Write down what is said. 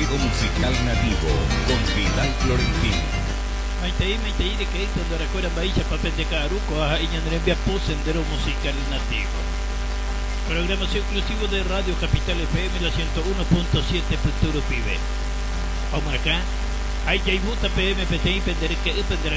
Sendero Musical Nativo con Vidal Florentín. Maitei de que cuando recuerdan Bahía Papel de Caruco a Iñandrembia por Sendero Musical Nativo. Programación exclusivo de Radio Capital FM la 101.7 Futuro Pibe. Vamos acá. Hay Jaibuta PM PTI Pendere